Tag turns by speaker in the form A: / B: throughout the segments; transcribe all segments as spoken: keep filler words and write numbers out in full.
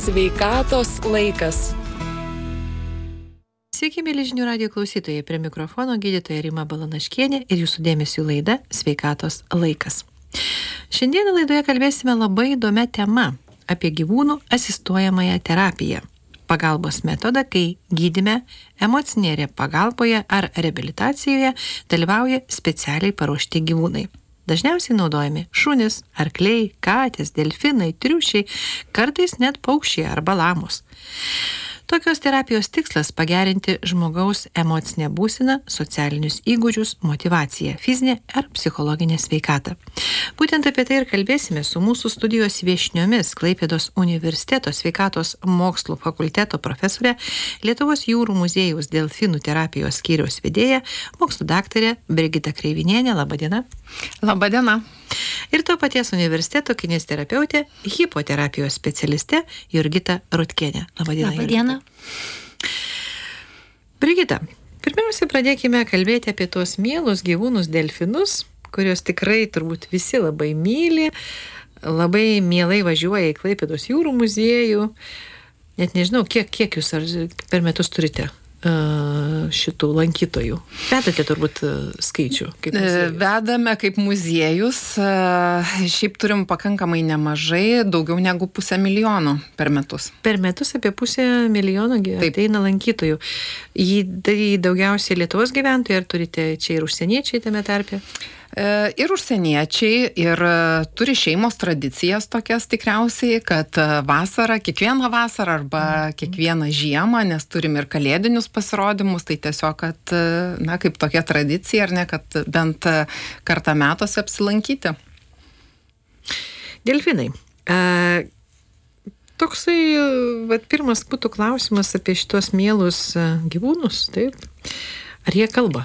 A: Sveikatos laikas.
B: Sveiki, mėly žinių radijo klausytojai, prie mikrofono gydytoja Rima Balanaškienė ir jūsų dėmesio laida Sveikatos laikas. Šiandien laidoje kalbėsime labai įdomią temą apie gyvūnų asistuojamąją terapiją. Pagalbos metodą, kai gydyme, emocinėje pagalboje ar reabilitacijoje dalyvauja specialiai paruošti gyvūnai. Dažniausiai naudojami šunys, arkliai, katės, delfinai, triušiai, kartais net paukščiai arba lamos. Tokios terapijos tikslas – pagerinti žmogaus emocinę būseną, socialinius įgūdžius, motyvaciją, fizinę ar psichologinę sveikatą. Būtent apie tai ir kalbėsime su mūsų studijos viešniomis Klaipėdos universiteto sveikatos mokslų fakulteto profesorė, Lietuvos jūrų muziejaus delfinų terapijos skyriaus vedėja, mokslų daktarė Brigita Kreivinienė. Labadiena.
C: Labadiena.
B: Ir to paties universiteto kineziterapeutė, hipoterapijos specialistė Jurgita Rutkienė. Labadiena.
D: Labadiena.
B: Brigita, pirmiausia, pradėkime kalbėti apie tuos mielus gyvūnus delfinus, kurios tikrai turbūt visi labai myli, labai mielai važiuoja į Klaipėdos jūrų muziejų. Net nežinau, kiek, kiek jūs ar per metus turite šitų lankytojų. Vedate turbūt skaičių. Kaip muziejus.
C: Vedame kaip muziejus. Šiaip turim pakankamai nemažai, daugiau negu pusę milijono per metus.
B: Per metus apie pusę milijono ateina lankytojų. Jį tai daugiausiai Lietuvos gyventojai, ar turite čia ir užsieniečiai tame tarpe?
C: Ir užsieniečiai, ir turi šeimos tradicijas tokias tikriausiai, kad vasarą, kiekvieną vasarą arba kiekvieną žiemą, nes turim ir kalėdinius pasirodymus, tai tiesiog, kad, na, kaip tokia tradicija, ar ne, kad bent kartą metuose apsilankyti.
B: Delfinai. A, toksai, vat, pirmas būtų klausimas apie šitos mielus gyvūnus, taip? Ar jie kalba?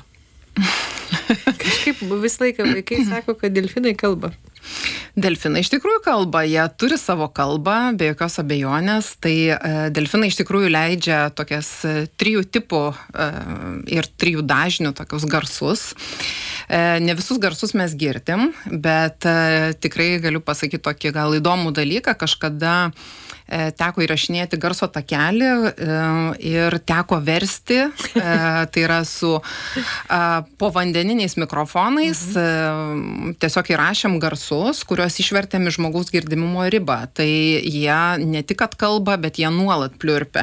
B: Kažkaip visą laiką vaikai sako, kad delfinai kalba.
C: Delfinai iš tikrųjų kalba, jie turi savo kalbą, be jokios abejonės. Tai e, delfinai iš tikrųjų leidžia tokias e, trijų tipų e, ir trijų dažnių tokius garsus. E, ne visus garsus mes girdim, bet e, tikrai galiu pasakyti tokį gal įdomų dalyką. Kažkada e, teko įrašinėti garso takelį e, ir teko versti, e, tai yra su e, povandeniniais mikrofonais, e, tiesiog įrašėm garsus, kuriuos išvertėm į žmogaus girdimumo ribą. Tai jie ne tik kad kalba, bet jie nuolat pliurpia.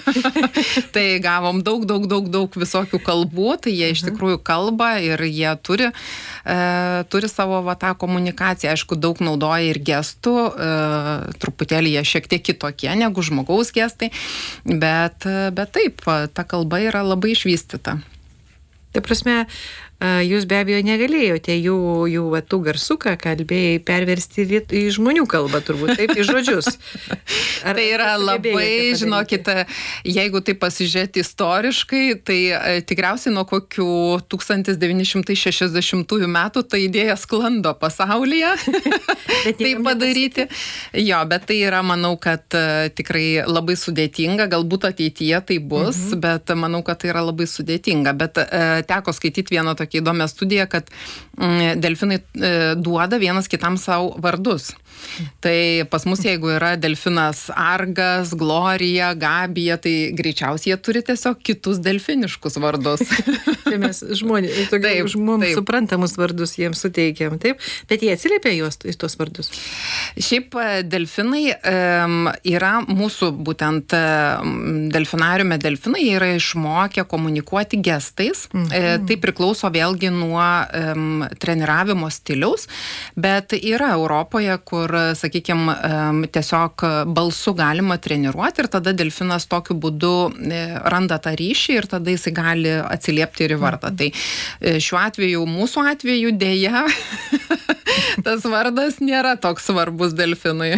C: Tai gavom daug, daug, daug, daug visokių kalbų, tai jie iš tikrųjų kalba ir jie turi, e, turi savo va, tą komunikaciją. Aišku, daug naudoja ir gestų, e, truputėlį jie šiek tiek kitokie negu žmogaus gestai, bet, bet taip, ta kalba yra labai išvystyta.
B: Ta prasme, jūs be abejo negalėjote jų, jų va, tų garsų, ką kalbėjai, perversti į žmonių kalbą, turbūt, taip, į žodžius.
C: Ar tai yra labai, žinokite, jeigu tai pasižiūrėti istoriškai, tai e, tikriausiai nuo kokių tūkstantis devyni šimtai šešiasdešimtųjų metų ta idėja sklando pasaulyje. Tai padaryti. Jo, bet tai yra, manau, kad e, tikrai labai sudėtinga, galbūt ateityje tai bus, mhm. bet manau, kad tai yra labai sudėtinga. Bet e, teko skaityti vieną tokį įdomią studiją, kad mm, delfinai e, duoda vienas kitam savo vardus. Tai pas mus, jeigu yra delfinas Argas, Glorija, Gabija, tai greičiausiai jie turi tiesiog kitus delfiniškus vardus.
B: Tai mes žmonės, tokius mums suprantamus vardus jiems suteikiam, taip? Bet jie atsiliepia juos į tuos vardus?
C: Šiaip delfinai um, yra mūsų būtent um, delfinariume delfinai, jie yra išmokę komunikuoti gestais. Mhm. E, tai priklauso vėlgi nuo um, treniravimo stiliaus, bet yra Europoje, kur sakykime, tiesiog balsu galima treniruoti ir tada delfinas tokiu būdu randa tą ryšį ir tada jisai gali atsiliepti ir į vardą. Tai šiuo atveju, mūsų atveju dėja, tas vardas nėra toks svarbus delfinui.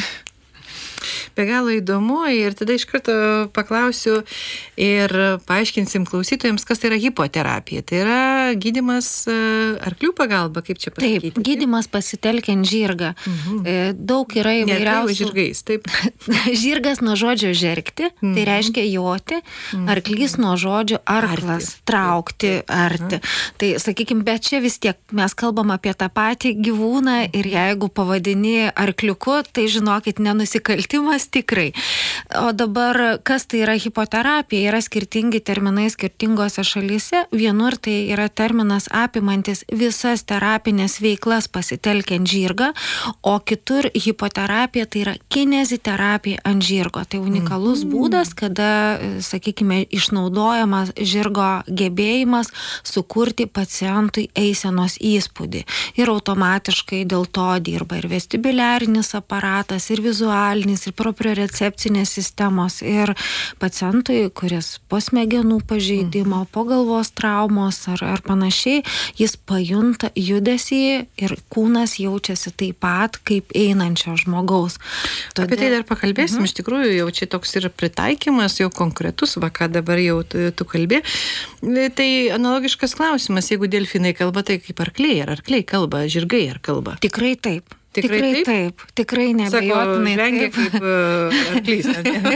B: Be galo įdomu ir tada iš karto paklausiu ir paaiškinsim klausytojams, kas tai yra hipoterapija. Tai yra gydymas arklių pagalba, kaip čia pasakyti?
D: Taip, gydymas pasitelkiant žirgą. Mhm. Daug yra įvairiausių...
B: Ne, žirgais, taip.
D: Žirgas nuo žodžio žergti, mhm. tai reiškia joti, mhm. arklys nuo žodžio arklas, arti. Traukti, arti. Mhm. Tai, sakykime, bet čia vis tiek mes kalbam apie tą patį gyvūną ir jeigu pavadini arkliuku, tai žinokit, nenusikaltimas tas tikrai. O dabar, kas tai yra hipoterapija, yra skirtingi terminai skirtingose šalyse. Vienur tai yra terminas apimantis visas terapinės veiklas pasitelkiant žirgą, o kitur hipoterapija tai yra kineziterapija ant žirgo. Tai unikalus mm. būdas, kada, sakykime, išnaudojamas žirgo gebėjimas sukurti pacientui eisenos įspūdį. Ir automatiškai dėl to dirba ir vestibuliarinis aparatas, ir vizualinis, ir propriorecepcinės sistemos. Ir pacientui, kuris po smegenų pažeidimo, po galvos traumos ar, ar panašiai, jis pajunta judesį ir kūnas jaučiasi taip pat, kaip einančio žmogaus.
B: Todėl... Apie tai dar pakalbėsim, mhm. iš tikrųjų jau čia toks yra pritaikymas, jau konkretus, va ką dabar jau tu, tu kalbė. Tai analogiškas klausimas, jeigu delfinai kalba, tai kaip arkliai, ar arkliai kalba, žirgai ar kalba?
D: Tikrai taip.
B: Tikrai,
D: tikrai taip? taip, tikrai nebejotinai.
B: Sako, vengia kaip uh, arklys.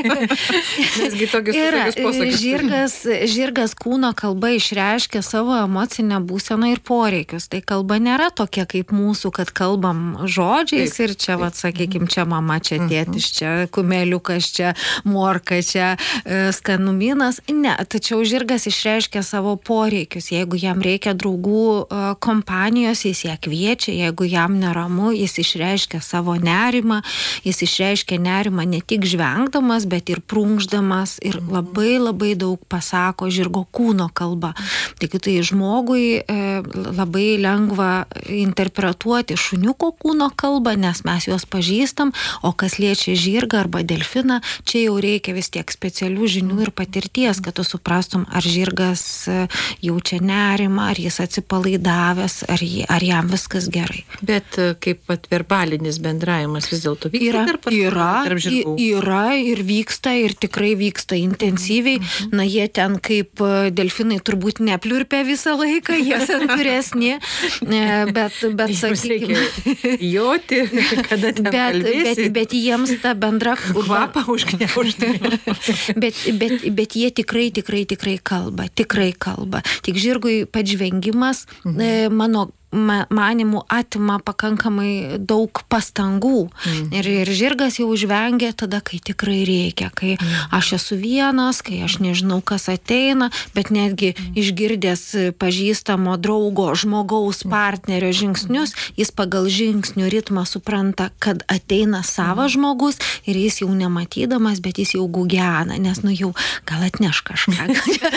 B: Nesgi tokius, tokius posakius.
D: Žirgas, žirgas kūno kalba išreiškia savo emocinę būseną ir poreikius. Tai kalba nėra tokia kaip mūsų, kad kalbam žodžiais taip, ir čia, vat, sakykim, čia mama, čia tėtis, čia kumeliukas, čia morka, čia uh, skanumynas. Ne, tačiau žirgas išreiškia savo poreikius. Jeigu jam reikia draugų uh, kompanijos, jis ją kviečia, jeigu jam neramu, jis išreiškia savo nerimą, jis išreiškia nerimą ne tik žvengdamas, bet ir prunkšdamas ir labai labai daug pasako žirgo kūno kalba. Tik tai žmogui e, labai lengva interpretuoti šuniuko kūno kalbą, nes mes juos pažįstam, o kas liečia žirgą arba delfiną, čia jau reikia vis tiek specialių žinių ir patirties, kad tu suprastum, ar žirgas jaučia nerimą, ar jis atsipalaidavęs, ar, jį, ar jam viskas gerai.
B: Bet kaip pat verbalinis bendravimas vis dėlto vyksta
D: yra,
B: tarp,
D: yra,
B: tarp žirgų?
D: Yra ir vyksta, ir tikrai vyksta intensyviai. Mhm. Na, jie ten kaip delfinai turbūt nepliurpia visą laiką, jie santūresni, bet, bet sakykime...
B: Joti, kada ten
D: bet,
B: kalbėsi.
D: Bet, bet jiems ta bendra...
B: Kvapą užgniaužti.
D: bet, bet, bet jie tikrai, tikrai, tikrai kalba, tikrai kalba. Tik žirgui pats žvengimas, mhm. mano manimų atima pakankamai daug pastangų. Mm. Ir, ir žirgas jau žvengia tada, kai tikrai reikia, kai mm. aš esu vienas, kai aš nežinau, kas ateina, bet netgi mm. išgirdęs pažįstamo draugo, žmogaus, partnerio žingsnius, jis pagal žingsnių ritmą supranta, kad ateina savas mm. žmogus ir jis jau nematydamas, bet jis jau gugena, nes nu jau gal atneš kažką.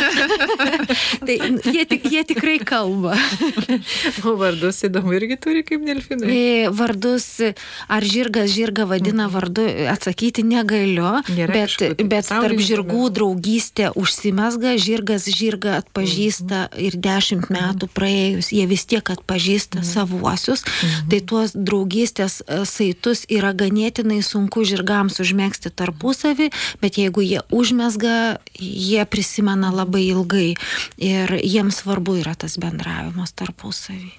D: Tai jie, jie tikrai kalba.
B: O vardus įdomu irgi turi kaip delfinai?
D: Vardus, ar žirgas žirgą vadina vardu, atsakyti negaliu, Nėra bet, kažkų, bet tarp žirgų draugystė užsimesga, žirgas žirgą atpažįsta mhm. ir dešimt metų praėjus, jie vis tiek atpažįsta mhm. savuosius, mhm. tai tuos draugystės saitus yra ganėtinai sunku žirgams užmegzti tarpusavį, bet jeigu jie užmesga, jie prisimena labai ilgai ir jiems svarbu yra tas bendravimas tarpusavį.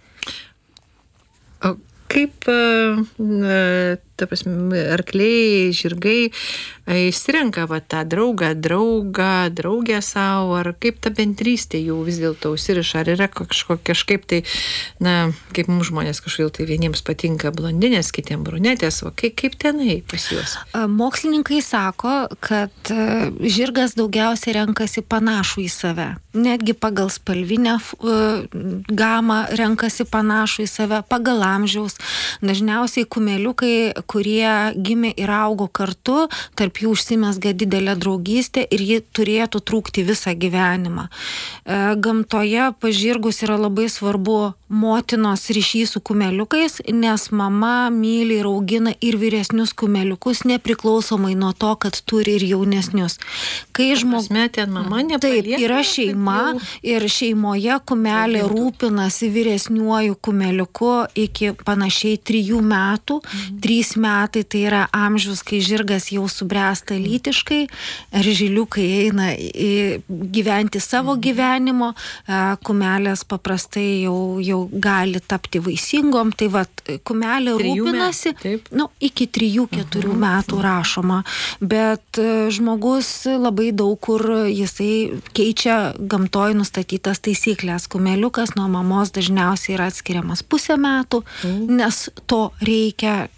B: O kaip, ta prasme, arkliai, žirgai išsirenka va, tą draugą, draugą, draugę savo, ar kaip ta bendrystė jų vis dėlto užsiriša, ar yra kažko, kažkaip tai, na, kaip mums žmonės kažkaip tai vieniems patinka blondinės, kitiems brunetės, o kaip, kaip tenai pas juos?
D: Mokslininkai sako, kad žirgas daugiausiai renkasi panašų į save. Netgi pagal spalvinę gamą renkasi panašų į save, pagal amžiaus. Dažniausiai kumeliukai, kurie gimė ir augo kartu, tarp jų užsimesga didelė draugystė ir ji turėtų trūkti visą gyvenimą. Gamtoje pas žirgus yra labai svarbu motinos ryšys su kumeliukais, nes mama myli ir augina ir vyresnius kumeliukus, nepriklausomai nuo to, kad turi ir jaunesnius. Kai žmogus...
B: Ten mama nepalieka.
D: Taip, yra šeima ir šeimoje kumelė rūpinasi vyresniuoju kumeliuku iki panašiai trijų metų. Mhm. Trys metai tai yra amžius, kai žirgas jau subręsta lytiškai, ar žiliukai eina gyventi savo gyvenimo, kumelės paprastai jau, jau gali tapti vaisingom, tai vat kumelė rūpinasi, nu, iki trijų keturių uh-huh. metų rašoma, bet žmogus labai daug kur jisai keičia gamtoj nustatytas taisyklės. Kumeliukas nuo mamos dažniausiai yra atskiriamas pusę metų, uh-huh. nes to reikia uh-huh.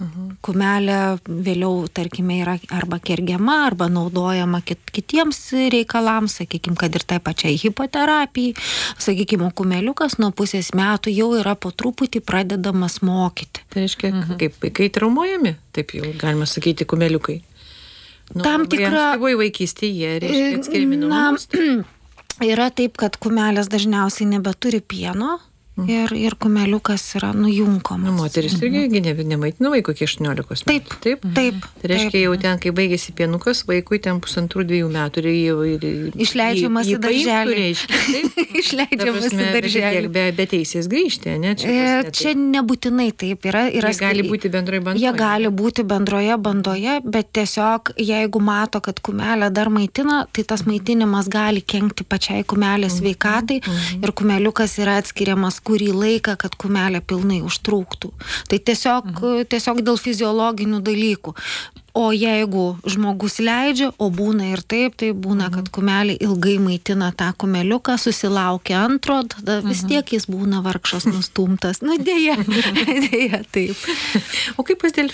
D: kumelė vėliau, tarkime, yra arba kergiama, arba naudojama kit, kitiems reikalams, sakykime, kad ir tai pačiai hipoterapijai, sakykime, kumeliukas nuo pusės metų jau yra po truputį pradedamas mokyti.
B: Tai reiškia, mhm. kaip vaikai traumuojami, taip jau galima sakyti, kumeliukai. Nu,
D: Tam tikra...
B: Tėvai vaikystėje, jie reiškia atskirimi nuo mamos.
D: Yra taip, kad kumelės dažniausiai nebeturi pieno. Ir, ir kumeliukas yra nujunkomas.
B: Nu, moteris irgi mm-hmm. nemaitina vaiko iki aštuoniolikos metų.
D: Taip, taip. taip
B: tai reiškia,
D: taip.
B: Jau ten, kai baigėsi pienukas, vaikui ten pusantrų dviejų metų ir jau...
D: Išleidžiamas į darželį. Išleidžiamas į darželį.
B: Be, be teisės grįžti, ne? Čia,
D: e, čia nebūtinai taip. Yra, yra
B: jie gali būti bendroje bandoje.
D: Jie gali būti bendroje bandoje, bet tiesiog, jeigu mato, kad kumelė dar maitina, tai tas maitinimas gali kenkti pačiai kumelės sveikatai mm-hmm. ir kumeliukas yra atskiriamas kurį laiką, kad kumelė pilnai užtrūktų. Tai tiesiog, mhm. tiesiog dėl fiziologinių dalykų. O jeigu žmogus leidžia, o būna ir taip, tai būna, kad kumelė ilgai maitina tą kumeliuką, susilaukia antro, tada vis tiek jis būna vargšas nustumtas. Nu, dėja, dėja, taip.
B: O kaip pas delfinus?